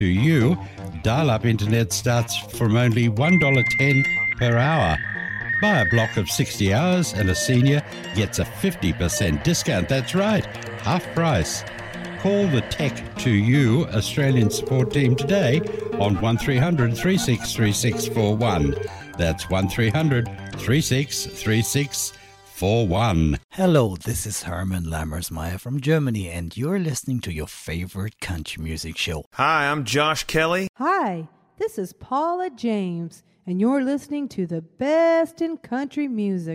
to you. Dial-up internet starts from only $1.10 per hour. Buy a block of 60 hours and a senior gets a 50% discount. That's right, half price. Call the Tech to You Australian support team today on 1300 363641. That's 1300 363641. Hello, this is Herman Lammersmeyer from Germany, and you're listening to your favorite country music show. Hi, I'm Josh Kelly. Hi, this is Paula James, and you're listening to the best in country music.